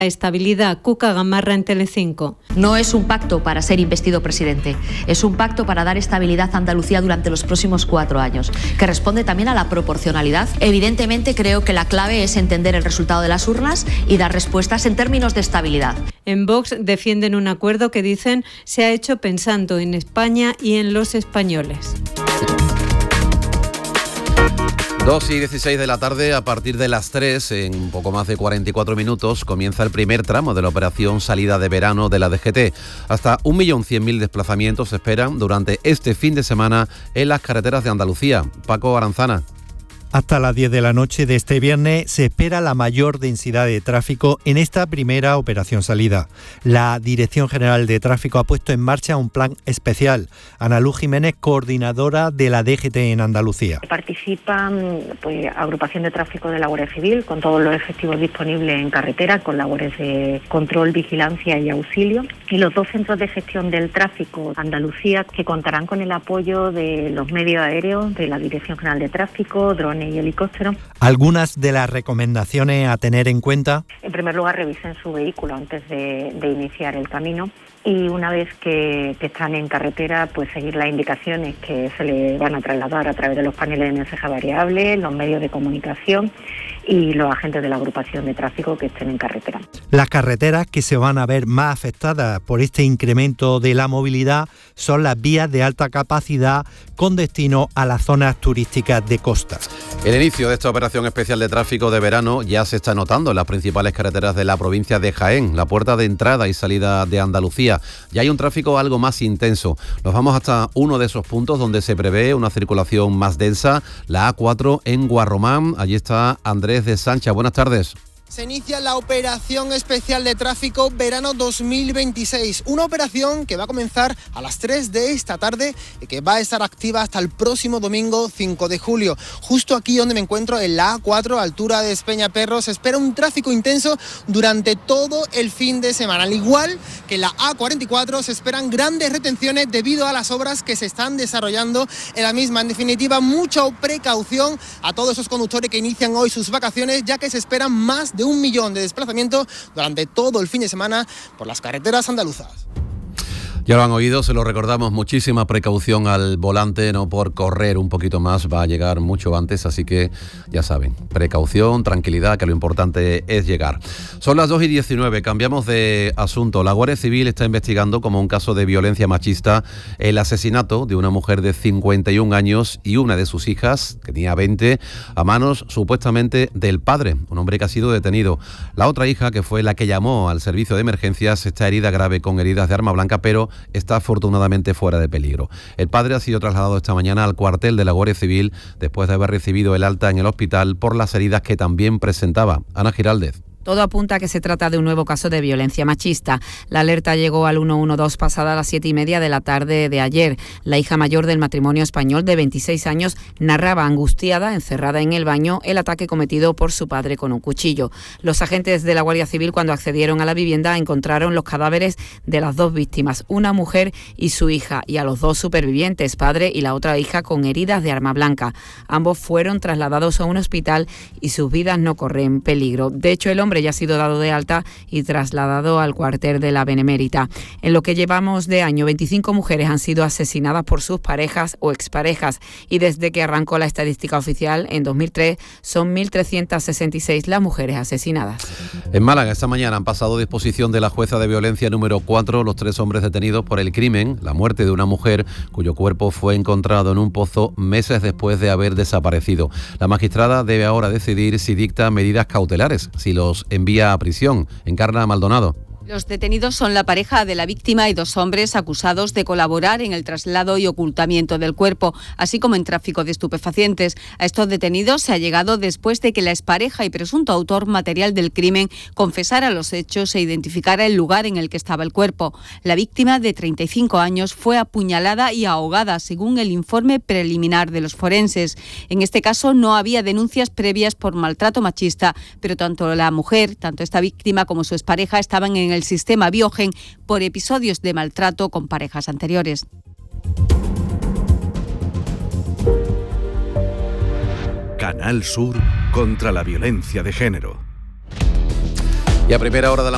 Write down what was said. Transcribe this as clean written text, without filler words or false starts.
La estabilidad. Cuca Gamarra en Telecinco. No es un pacto para ser investido presidente, es un pacto para dar estabilidad a Andalucía durante los próximos 4 años, que responde también a la proporcionalidad. Evidentemente creo que la clave es entender el resultado de las urnas y dar respuestas en términos de estabilidad. En Vox defienden un acuerdo que dicen se ha hecho pensando en España y en los españoles. 2:16 de la tarde, a partir de las 3, en un poco más de 44 minutos, comienza el primer tramo de la operación salida de verano de la DGT. Hasta 1.100.000 desplazamientos se esperan durante este fin de semana en las carreteras de Andalucía. Paco Aranzana. Hasta las 10 de la noche de este viernes se espera la mayor densidad de tráfico en esta primera operación salida. La Dirección General de Tráfico ha puesto en marcha un plan especial. Ana Luz Jiménez, coordinadora de la DGT en Andalucía. Participan agrupación de tráfico de la Guardia Civil con todos los efectivos disponibles en carretera, con labores de control, vigilancia y auxilio. Y los 2 centros de gestión del tráfico Andalucía, que contarán con el apoyo de los medios aéreos, de la Dirección General de Tráfico, drones y helicópteros. Algunas de las recomendaciones a tener en cuenta. En primer lugar, revisen su vehículo antes de iniciar el camino. Y una vez que están en carretera, pues seguir las indicaciones que se le van a trasladar a través de los paneles de mensaje variable, los medios de comunicación y los agentes de la agrupación de tráfico que estén en carretera. Las carreteras que se van a ver más afectadas por este incremento de la movilidad son las vías de alta capacidad con destino a las zonas turísticas de costa. El inicio de esta operación especial de tráfico de verano ya se está notando en las principales carreteras de la provincia de Jaén, la puerta de entrada y salida de Andalucía. Ya hay un tráfico algo más intenso. Nos vamos hasta uno de esos puntos donde se prevé una circulación más densa, la A4 en Guarromán. Allí está Andrés de Sancha. Buenas tardes. Se inicia la operación especial de tráfico verano 2026, una operación que va a comenzar a las 3 de esta tarde y que va a estar activa hasta el próximo domingo 5 de julio. Justo aquí donde me encuentro, en la A4, altura de Espeñaperros, se espera un tráfico intenso durante todo el fin de semana. Al igual que en la A44 se esperan grandes retenciones debido a las obras que se están desarrollando en la misma. En definitiva, mucha precaución a todos esos conductores que inician hoy sus vacaciones, ya que se esperan más de 1 millón de desplazamientos durante todo el fin de semana por las carreteras andaluzas. Ya lo han oído, se lo recordamos, muchísima precaución al volante, no por correr un poquito más, va a llegar mucho antes, así que ya saben, precaución, tranquilidad, que lo importante es llegar. Son las 2:19, cambiamos de asunto. La Guardia Civil está investigando como un caso de violencia machista el asesinato de una mujer de 51 años y una de sus hijas, que tenía 20, a manos supuestamente del padre, un hombre que ha sido detenido. La otra hija, que fue la que llamó al servicio de emergencias, está herida grave con heridas de arma blanca, pero está afortunadamente fuera de peligro. El padre ha sido trasladado esta mañana al cuartel de la Guardia Civil después de haber recibido el alta en el hospital por las heridas que también presentaba. Ana Giraldez. Todo apunta a que se trata de un nuevo caso de violencia machista. La alerta llegó al 112 pasada las 7:30 de la tarde de ayer. La hija mayor del matrimonio español de 26 años narraba angustiada, encerrada en el baño, el ataque cometido por su padre con un cuchillo. Los agentes de la Guardia Civil, cuando accedieron a la vivienda, encontraron los cadáveres de las 2 víctimas, una mujer y su hija, y a los 2 supervivientes, padre y la otra hija, con heridas de arma blanca. Ambos fueron trasladados a un hospital y sus vidas no corren peligro. De hecho, el hombre ya ha sido dado de alta y trasladado al cuartel de la Benemérita. En lo que llevamos de año, 25 mujeres han sido asesinadas por sus parejas o exparejas, y desde que arrancó la estadística oficial en 2003 son 1.366 las mujeres asesinadas. En Málaga esta mañana han pasado a disposición de la jueza de violencia número 4 los 3 hombres detenidos por el crimen, la muerte de una mujer cuyo cuerpo fue encontrado en un pozo meses después de haber desaparecido. La magistrada debe ahora decidir si dicta medidas cautelares, si los envía a prisión. Encarna Maldonado. Los detenidos son la pareja de la víctima y 2 hombres acusados de colaborar en el traslado y ocultamiento del cuerpo, así como en tráfico de estupefacientes. A estos detenidos se ha llegado después de que la expareja y presunto autor material del crimen confesara los hechos e identificara el lugar en el que estaba el cuerpo. La víctima, de 35 años, fue apuñalada y ahogada, según el informe preliminar de los forenses. En este caso no había denuncias previas por maltrato machista, pero tanto la mujer, tanto esta víctima como su expareja estaban en el sistema Biogen por episodios de maltrato con parejas anteriores. Canal Sur contra la violencia de género. Y a primera hora de la